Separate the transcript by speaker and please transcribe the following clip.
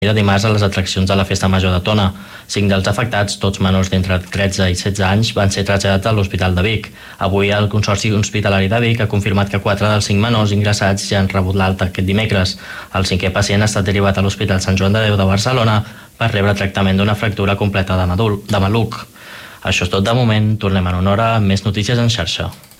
Speaker 1: Era dimarts a les atraccions de la Festa Major de Tona. 5 dels afectats, tots menors d'entre 13 i 16 anys, van ser traslladats a l'Hospital de Vic. Avui el Consorci Hospitalari de Vic ha confirmat que 4 dels 5 menors ingressats ja han rebut l'alta aquest dimecres. El 5è pacient ha estat derivat a l'Hospital Sant Joan de Déu de Barcelona per rebre tractament d'una fractura completa de maluc. Això és tot de moment. Tornem en una hora amb més notícies en xarxa.